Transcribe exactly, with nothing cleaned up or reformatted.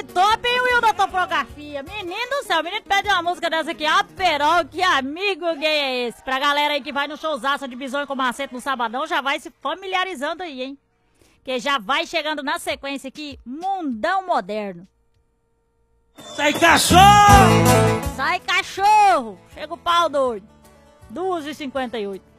top, top, hein, Will da topografia. Menino do céu, o menino pede uma música dessa aqui, Aperol, que amigo gay é esse? Pra galera aí que vai no showzaço de Bisonho com Macete no sabadão, já vai se familiarizando aí, hein? Que já vai chegando na sequência aqui, Mundão Moderno. Sai cachorro! Sai cachorro! Chega o pau doido. duas e cinquenta e oito.